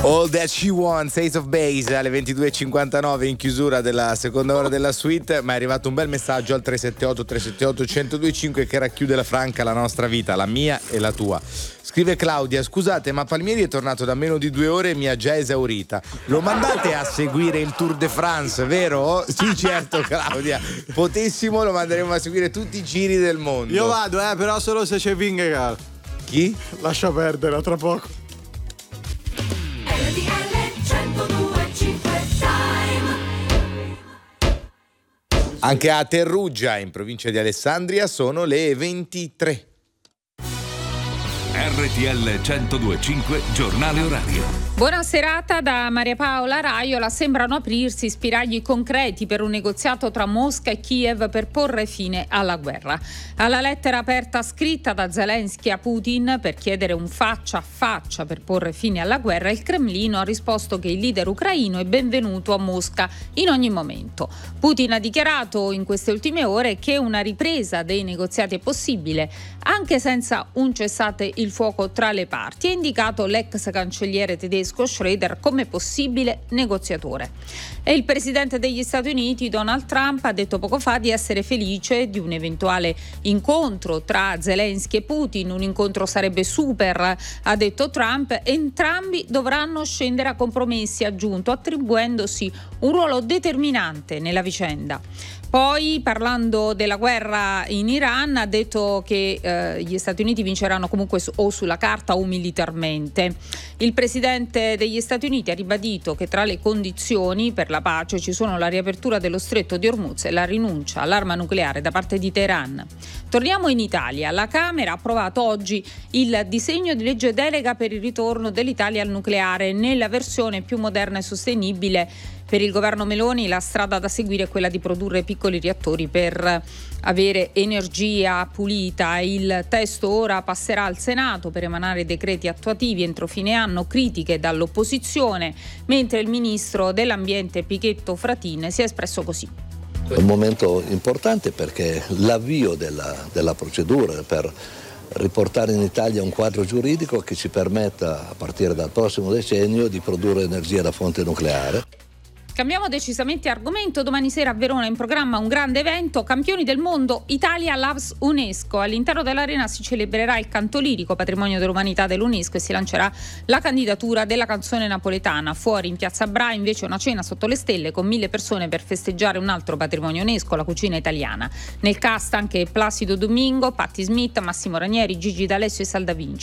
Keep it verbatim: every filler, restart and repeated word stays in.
All That She Wants, Ace of Base alle ventidue e cinquantanove in chiusura della seconda ora della suite. Ma è arrivato un bel messaggio al tre sette otto tre sette otto uno zero due cinque che racchiude la franca la nostra vita, la mia e la tua. Scrive Claudia: scusate, ma Palmieri è tornato da meno di due ore e mi ha già esaurita. Lo mandate a seguire il Tour de France, vero? Sì, certo, Claudia. Potessimo lo manderemo a seguire tutti i giri del mondo. Io vado, eh, però solo se c'è Vingegaard. Chi? Lascia perdere, tra poco. Anche a Terruggia, in provincia di Alessandria, sono le ventitré. R T L centodue e cinque giornale orario. Buona serata da Maria Paola Raiola. Sembrano aprirsi spiragli concreti per un negoziato tra Mosca e Kiev per porre fine alla guerra. Alla lettera aperta scritta da Zelensky a Putin per chiedere un faccia a faccia per porre fine alla guerra, il Cremlino ha risposto che il leader ucraino è benvenuto a Mosca in ogni momento. Putin ha dichiarato in queste ultime ore che una ripresa dei negoziati è possibile anche senza un cessate il fuoco tra le parti. Ha indicato l'ex cancelliere tedesco Schröder come possibile negoziatore. E il presidente degli Stati Uniti Donald Trump ha detto poco fa di essere felice di un eventuale incontro tra Zelensky e Putin. Un incontro sarebbe super, ha detto Trump. Entrambi dovranno scendere a compromessi, ha aggiunto, attribuendosi un ruolo determinante nella vicenda. Poi, parlando della guerra in Iran, ha detto che eh, gli Stati Uniti vinceranno comunque su, o sulla carta o militarmente. Il presidente degli Stati Uniti ha ribadito che tra le condizioni per la pace ci sono la riapertura dello stretto di Hormuz e la rinuncia all'arma nucleare da parte di Teheran. Torniamo in Italia. La Camera ha approvato oggi il disegno di legge delega per il ritorno dell'Italia al nucleare nella versione più moderna e sostenibile. Per il governo Meloni la strada da seguire è quella di produrre piccoli reattori per avere energia pulita. Il testo ora passerà al Senato per emanare decreti attuativi entro fine anno, critiche dall'opposizione, mentre il ministro dell'Ambiente Pichetto Fratin si è espresso così. È un momento importante perché l'avvio della, della procedura per riportare in Italia un quadro giuridico che ci permetta, a partire dal prossimo decennio, di produrre energia da fonte nucleare. Cambiamo decisamente argomento. Domani sera a Verona in programma un grande evento, Campioni del Mondo Italia Loves UNESCO. All'interno dell'arena si celebrerà il canto lirico, patrimonio dell'umanità dell'UNESCO, e si lancerà la candidatura della canzone napoletana. Fuori in piazza Bra invece una cena sotto le stelle con mille persone per festeggiare un altro patrimonio UNESCO, la cucina italiana. Nel cast anche Placido Domingo, Patti Smith, Massimo Ranieri, Gigi D'Alessio e Salda Vinci.